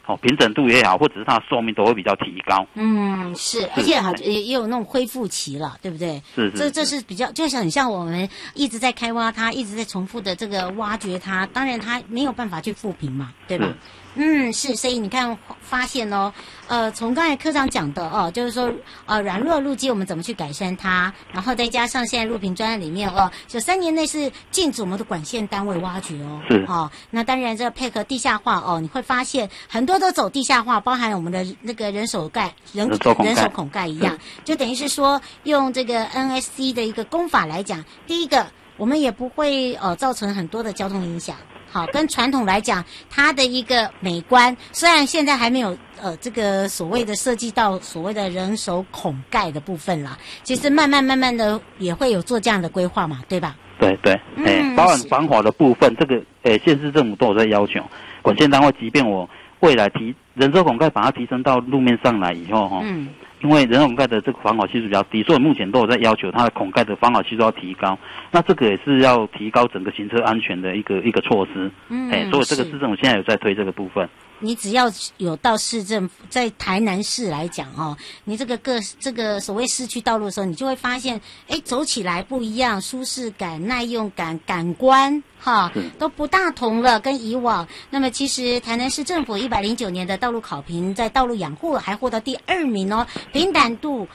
平整度也好，或者是它的寿命都会比较提高。 是，而且也有那种恢复期了，对不对？ 是。 这是比较，就很像我们一直在开挖它，一直在重复的这个挖掘它，当然它没有办法去复平嘛，对吧？是，所以你看发现哦，从刚才科长讲的哦，就是说软弱路基我们怎么去改善它，然后再加上现在路平专案里面就3年内是禁止我们的管线单位挖掘哦， 是那当然这配合地下化你会发现很多都走地下化，包含我们的那个人手孔盖一样，就等于是说用这个 NSC 的一个工法来讲，第一个我们也不会造成很多的交通影响。好，跟传统来讲，它的一个美观，虽然现在还没有这个所谓的设计到所谓的人手孔盖的部分啦，其实慢慢的也会有做这样的规划嘛，对吧？ 对，包含防滑的部分，这个县市政府都有在要求，管线单位即便我未来人手孔盖把它提升到路面上来以后因为人手孔盖的这个防滑系数比较低，所以目前都有在要求它的孔盖的防滑系数要提高。那这个也是要提高整个行车安全的一个措施。所以这个市政府现在有在推这个部分。 你只要有到市政府，在台南市来讲你这个所谓市区道路的时候，你就会发现，走起来不一样，舒适感、耐用感、感官都不大同了，跟以往。那么其实台南市政府109年的道路考评，在道路养护还获得第2名平坦度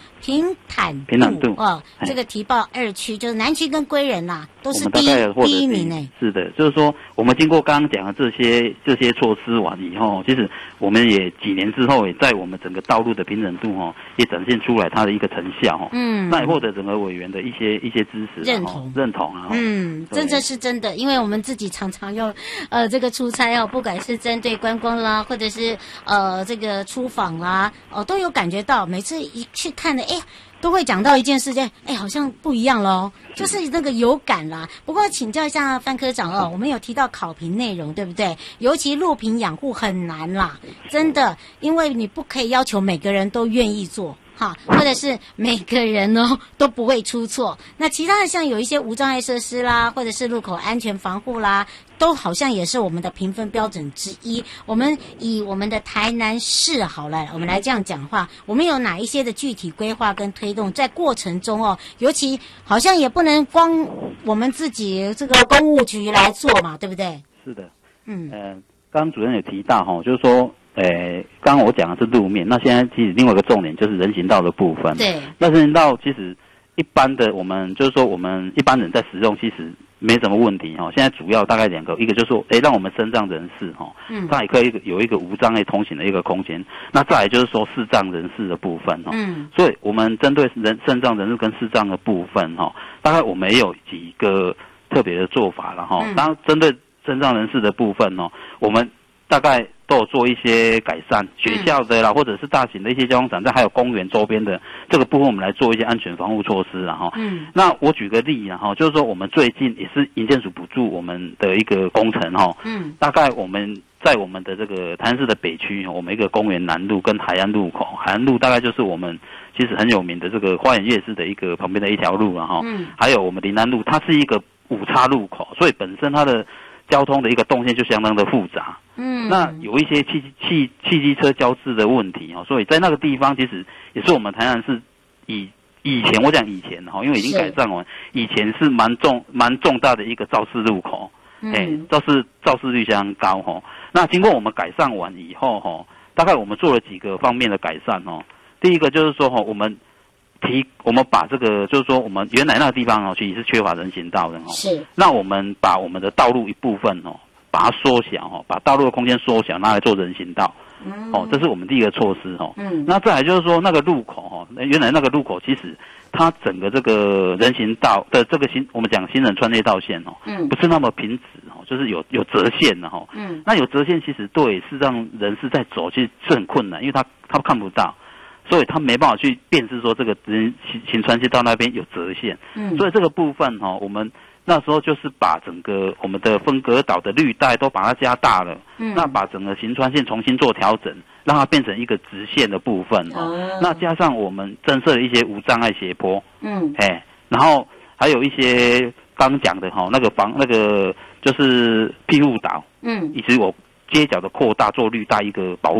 这个提报2区，就是南区跟归仁都是第一名是的，就是说我们经过刚刚讲的这些措施完以后，其实我们也几年之后也在我们整个道路的平整度也展现出来它的一个成效那也获得整个委员的一些支持认同真的是真的，因为我们自己常常用这个出差不管是针对观光啦，或者是这个出访啦都有感觉到，每次一去看的都会讲到一件事情，好像不一样咯，就是那个有感啦。不过请教一下范科长我们有提到考评内容，对不对？尤其路平养护很难啦，真的，因为你不可以要求每个人都愿意做或者是每个人都不会出错。那其他的像有一些无障碍设施啦，或者是路口安全防护啦，都好像也是我们的评分标准之一。我们以我们的台南市好了，我们来这样讲话，我们有哪一些的具体规划跟推动，在过程中尤其好像也不能光我们自己这个公务局来做嘛，对不对？ 是的，刚刚主任有提到就是说刚刚我讲的是路面，那现在其实另外一个重点就是人行道的部分。 对， 那人行道其实一般的我们就是说我们一般人在使用其实没什么问题现在主要大概2个，一个就是说让我们身障人士他也可以有一个无障碍通行的一个空间。那再来就是说视障人士的部分所以我们针对身障人士跟视障的部分大概我们也有几个特别的做法了当然针对身障人士的部分我们大概都有做一些改善，学校的啦，或者是大型的一些交通场站，还有公园周边的这个部分，我们来做一些安全防护措施那我举个例就是说我们最近也是营建署补助我们的一个工程大概我们在我们的这个台南市的北区，我们一个公园南路跟海岸路口，海岸路大概就是我们其实很有名的这个花园夜市的一个旁边的一条路还有我们林安路，它是一个5岔路口，所以本身它的交通的一个动线就相当的复杂那有一些汽机车交织的问题所以在那个地方其实也是我们台南市以前我讲以前因为已经改善完，以前是蛮重大的一个肇事路口肇事率相当高那经过我们改善完以后大概我们做了几个方面的改善第一个就是说我们把这个就是说我们原来那个地方其实是缺乏人行道的是， 那我们把我们的道路一部分把它缩小把道路的空间缩小，拿来做人行道这是我们第一个措施那再来就是说那个路口原来那个路口其实它整个这个人行道的这个我们讲行人穿越道线不是那么平直就是有折线的那有折线其实对是让人士在走其实是很困难，因为他看不到，所以他没办法去辨识说这个行穿线道那边有折线所以这个部分我们那时候就是把整个我们的分隔岛的绿带都把它加大了那把整个行穿线重新做调整，让它变成一个直线的部分那加上我们增设了一些无障碍斜坡然后还有一些刚讲的那个就是庇护岛以及我街角的扩大做绿带一个保护